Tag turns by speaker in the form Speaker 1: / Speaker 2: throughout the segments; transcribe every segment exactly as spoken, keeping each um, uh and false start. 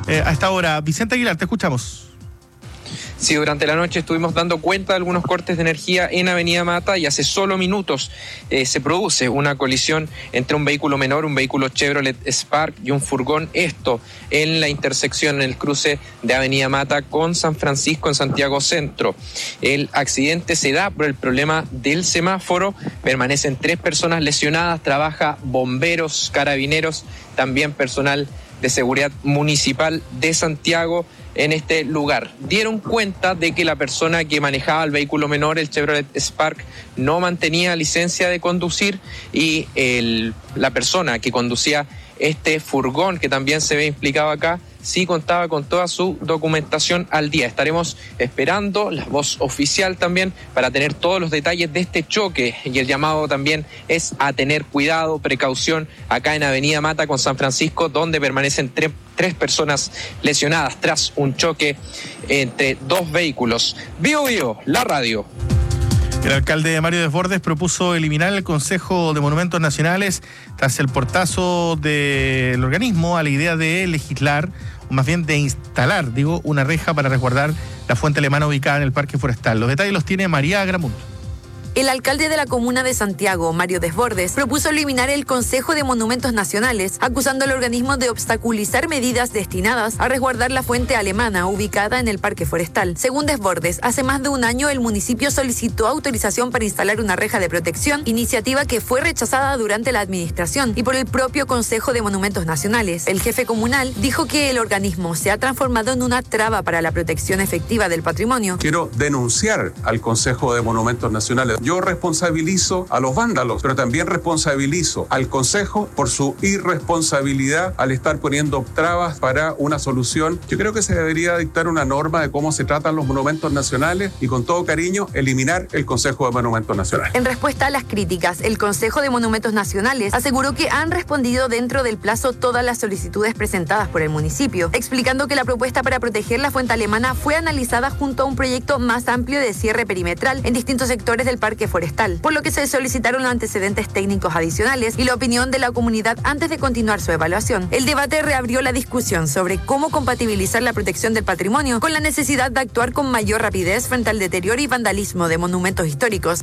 Speaker 1: eh, a esta hora. Vicente Aguilar, te escuchamos.
Speaker 2: Sí, durante la noche estuvimos dando cuenta de algunos cortes de energía en Avenida Mata y hace solo minutos eh, se produce una colisión entre un vehículo menor, un vehículo Chevrolet Spark y un furgón. Esto en la intersección, en el cruce de Avenida Mata con San Francisco en Santiago Centro. El accidente se da por el problema del semáforo. Permanecen tres personas lesionadas, trabaja bomberos, carabineros, también personal de seguridad municipal de Santiago en este lugar. Dieron cuenta de que la persona que manejaba el vehículo menor, el Chevrolet Spark, no mantenía licencia de conducir y el, la persona que conducía este furgón, que también se ve implicado acá, sí contaba con toda su documentación al día. Estaremos esperando la voz oficial también para tener todos los detalles de este choque, y el llamado también es a tener cuidado, precaución acá en Avenida Mata con San Francisco, donde permanecen tres, tres personas lesionadas tras un choque entre dos vehículos. Bio Bio, la radio.
Speaker 1: El alcalde Mario Desbordes propuso eliminar el Consejo de Monumentos Nacionales tras el portazo del organismo a la idea de legislar, o más bien de instalar, digo, una reja para resguardar la fuente alemana ubicada en el Parque Forestal. Los detalles los tiene María Gramunt.
Speaker 3: El alcalde de la comuna de Santiago, Mario Desbordes, propuso eliminar el Consejo de Monumentos Nacionales, acusando al organismo de obstaculizar medidas destinadas a resguardar la fuente alemana ubicada en el Parque Forestal. Según Desbordes, hace más de un año el municipio solicitó autorización para instalar una reja de protección, iniciativa que fue rechazada durante la administración y por el propio Consejo de Monumentos Nacionales. El jefe comunal dijo que el organismo se ha transformado en una traba para la protección efectiva del patrimonio.
Speaker 4: Quiero denunciar al Consejo de Monumentos Nacionales. Yo responsabilizo a los vándalos, pero también responsabilizo al Consejo por su irresponsabilidad al estar poniendo trabas para una solución. Yo creo que se debería dictar una norma de cómo se tratan los monumentos nacionales y, con todo cariño, eliminar el Consejo de Monumentos Nacionales.
Speaker 3: En respuesta a las críticas, el Consejo de Monumentos Nacionales aseguró que han respondido dentro del plazo todas las solicitudes presentadas por el municipio, explicando que la propuesta para proteger la fuente alemana fue analizada junto a un proyecto más amplio de cierre perimetral en distintos sectores del Parque Forestal, por lo que se solicitaron antecedentes técnicos adicionales y la opinión de la comunidad antes de continuar su evaluación. El debate reabrió la discusión sobre cómo compatibilizar la protección del patrimonio con la necesidad de actuar con mayor rapidez frente al deterioro y vandalismo de monumentos históricos.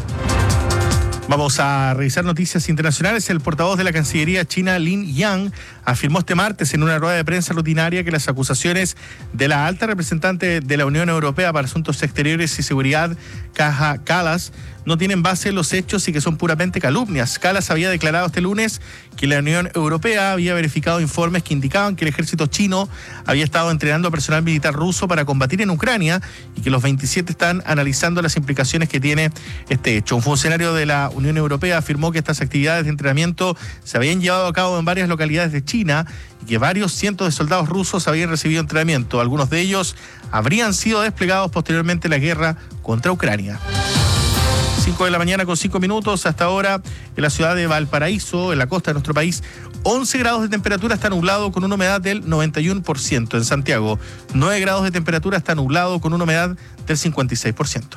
Speaker 1: Vamos a revisar noticias internacionales. El portavoz de la Cancillería china, Lin Yang, afirmó este martes en una rueda de prensa rutinaria que las acusaciones de la alta representante de la Unión Europea para Asuntos Exteriores y Seguridad, Kaja Kallas, no tienen base en los hechos y que son puramente calumnias. Kallas había declarado este lunes que la Unión Europea había verificado informes que indicaban que el ejército chino había estado entrenando a personal militar ruso para combatir en Ucrania y que los veintisiete están analizando las implicaciones que tiene este hecho. Un funcionario de la Unión Europea afirmó que estas actividades de entrenamiento se habían llevado a cabo en varias localidades de China y que varios cientos de soldados rusos habían recibido entrenamiento. Algunos de ellos habrían sido desplegados posteriormente en la guerra contra Ucrania. cinco de la mañana con cinco minutos. Hasta ahora en la ciudad de Valparaíso, en la costa de nuestro país, once grados de temperatura, está nublado con una humedad del noventa y uno por ciento. En Santiago, nueve grados de temperatura, está nublado con una humedad del cincuenta y seis por ciento.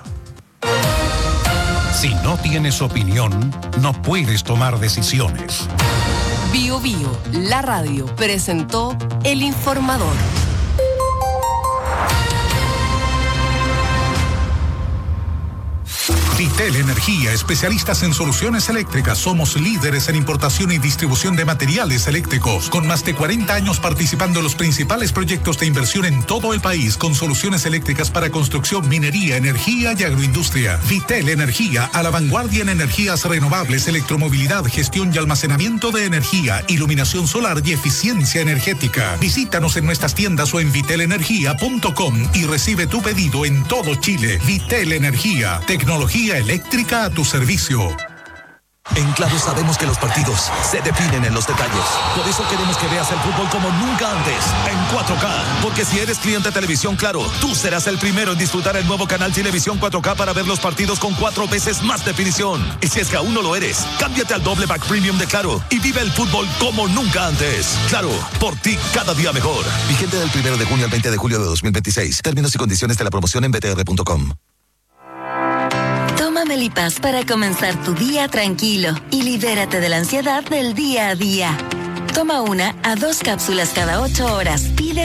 Speaker 5: Si no tienes opinión, no puedes tomar decisiones.
Speaker 6: Bio Bio, la radio, presentó El Informador.
Speaker 5: Vitel Energía, especialistas en soluciones eléctricas. Somos líderes en importación y distribución de materiales eléctricos, con más de cuarenta años participando en los principales proyectos de inversión en todo el país, con soluciones eléctricas para construcción, minería, energía y agroindustria. Vitel Energía, a la vanguardia en energías renovables, electromovilidad, gestión y almacenamiento de energía, iluminación solar y eficiencia energética. Visítanos en nuestras tiendas o en vitel energía punto com y recibe tu pedido en todo Chile. Vitel Energía, tecnología eléctrica a tu servicio.
Speaker 7: En Claro sabemos que los partidos se definen en los detalles. Por eso queremos que veas el fútbol como nunca antes, en cuatro K. Porque si eres cliente de Televisión Claro, tú serás el primero en disfrutar el nuevo canal Televisión cuatro K para ver los partidos con cuatro veces más definición. Y si es que aún no lo eres, cámbiate al doble pack premium de Claro y vive el fútbol como nunca antes. Claro, por ti cada día mejor. Vigente del primero de junio al veinte de julio de dos mil veintiséis. Términos y condiciones de la promoción en b t r punto com.
Speaker 8: Toma Melipaz para comenzar tu día tranquilo y libérate de la ansiedad del día a día. Toma una a dos cápsulas cada ocho horas. Pide